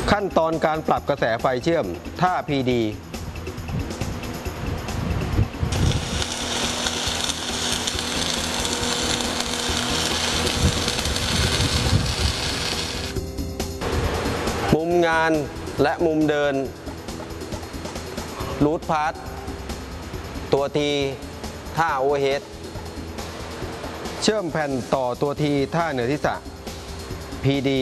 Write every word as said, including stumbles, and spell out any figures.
ขั้นตอนการปรับกระแสไฟเชื่อมท่า พี ดี มุมงานและมุมเดินรูทพาร์ทตัวทีท่าโอเวอร์เฮดเชื่อมแผ่นต่อตัวทีท่าเหนือศีรษะ พี ดี